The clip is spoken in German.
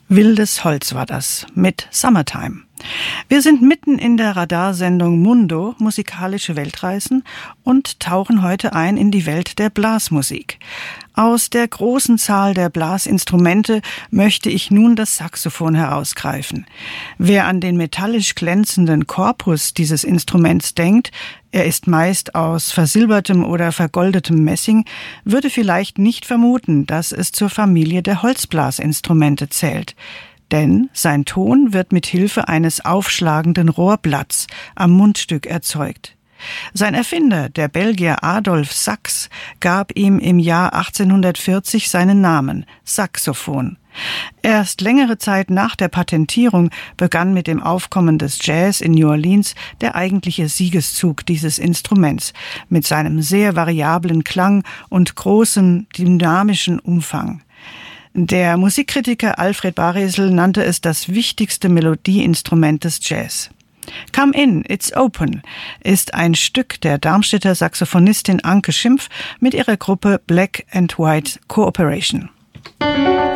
Wildes Holz war das mit Summertime. Wir sind mitten in der Radarsendung Mundo, musikalische Weltreisen, und tauchen heute ein in die Welt der Blasmusik. Aus der großen Zahl der Blasinstrumente möchte ich nun das Saxophon herausgreifen. Wer an den metallisch glänzenden Korpus dieses Instruments denkt, er ist meist aus versilbertem oder vergoldetem Messing, würde vielleicht nicht vermuten, dass es zur Familie der Holzblasinstrumente zählt. Denn sein Ton wird mit Hilfe eines aufschlagenden Rohrblatts am Mundstück erzeugt. Sein Erfinder, der Belgier Adolphe Sax, gab ihm im Jahr 1840 seinen Namen, Saxophon. Erst längere Zeit nach der Patentierung begann mit dem Aufkommen des Jazz in New Orleans der eigentliche Siegeszug dieses Instruments mit seinem sehr variablen Klang und großem dynamischen Umfang. Der Musikkritiker Alfred Baresel nannte es das wichtigste Melodieinstrument des Jazz. Come In, It's Open ist ein Stück der Darmstädter Saxophonistin Anke Schimpf mit ihrer Gruppe Black and White Cooperation.